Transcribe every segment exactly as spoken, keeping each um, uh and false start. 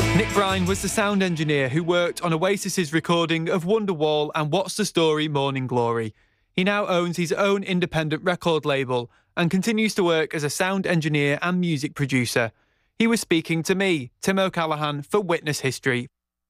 Nick Brine was the sound engineer who worked on Oasis's recording of Wonderwall and What's the Story Morning Glory. He now owns his own independent record label and continues to work as a sound engineer and music producer. He was speaking to me, Tim O'Callaghan, for Witness History.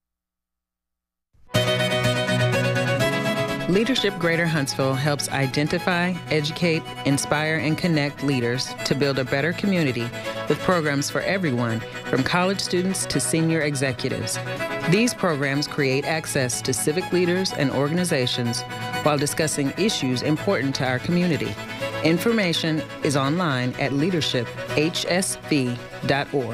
Leadership Greater Huntsville helps identify, educate, inspire, and connect leaders to build a better community with programs for everyone, from college students to senior executives. These programs create access to civic leaders and organizations while discussing issues important to our community. Information is online at leadership h s v dot org.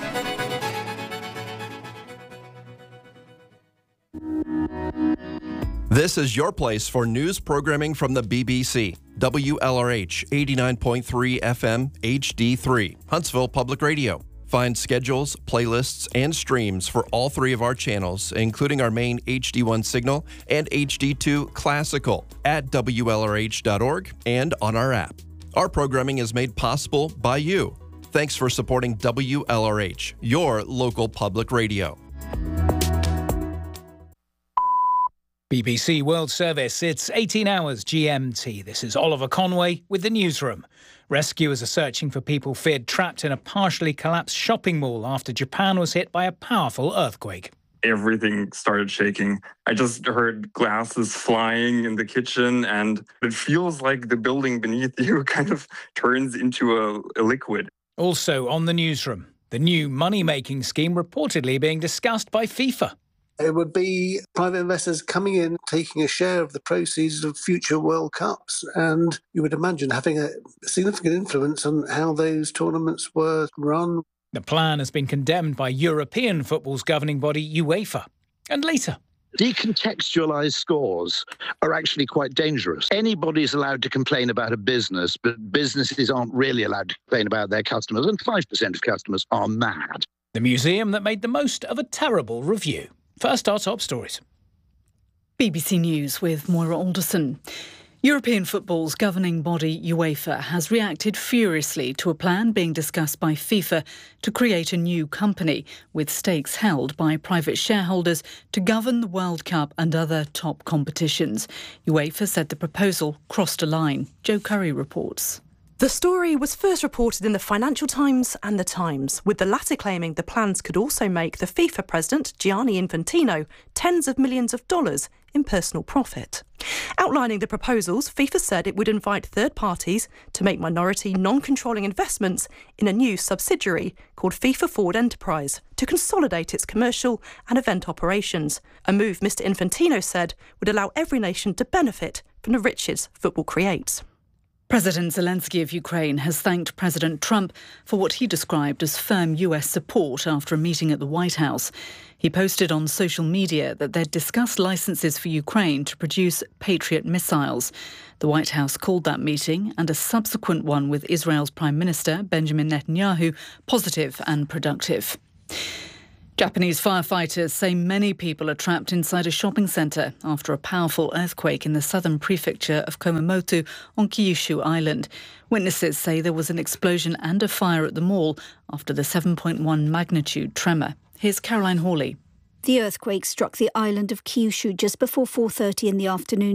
This is your place for news programming from the B B C. W L R H eighty-nine point three F M H D three, Huntsville Public Radio. Find schedules, playlists, and streams for all three of our channels, including our main H D one signal and H D two Classical at W L R H dot org and on our app. Our programming is made possible by you. Thanks for supporting W L R H, your local public radio. B B C World Service, it's eighteen hours G M T. This is Oliver Conway with the newsroom. Rescuers are searching for people feared trapped in a partially collapsed shopping mall after Japan was hit by a powerful earthquake. Everything started shaking. I just heard glasses flying in the kitchen, and it feels like the building beneath you kind of turns into a, a liquid. Also on the newsroom, the new money-making scheme reportedly being discussed by FIFA. It would be private investors coming in, taking a share of the proceeds of future World Cups, and you would imagine having a significant influence on how those tournaments were run. The plan has been condemned by European football's governing body, UEFA. And later, decontextualised scores are actually quite dangerous. Anybody's allowed to complain about a business, but businesses aren't really allowed to complain about their customers, and five percent of customers are mad. The museum that made the most of a terrible review. First, our top stories. B B C News with Moira Alderson. European football's governing body UEFA has reacted furiously to a plan being discussed by FIFA to create a new company with stakes held by private shareholders to govern the World Cup and other top competitions. UEFA said the proposal crossed a line. Joe Curry reports. The story was first reported in the Financial Times and The Times, with the latter claiming the plans could also make the FIFA president, Gianni Infantino, tens of millions of dollars in personal profit. Outlining the proposals, FIFA said it would invite third parties to make minority, non-controlling investments in a new subsidiary called FIFA Forward Enterprise to consolidate its commercial and event operations, a move Mr Infantino said would allow every nation to benefit from the riches football creates. President Zelensky of Ukraine has thanked President Trump for what he described as firm U S support after a meeting at the White House. He posted on social media that they'd discussed licenses for Ukraine to produce Patriot missiles. The White House called that meeting and a subsequent one with Israel's Prime Minister, Benjamin Netanyahu, positive and productive. Japanese firefighters say many people are trapped inside a shopping centre after a powerful earthquake in the southern prefecture of Kumamoto on Kyushu Island. Witnesses say there was an explosion and a fire at the mall after the seven point one magnitude tremor. Here's Caroline Hawley. The earthquake struck the island of Kyushu just before four thirty in the afternoon.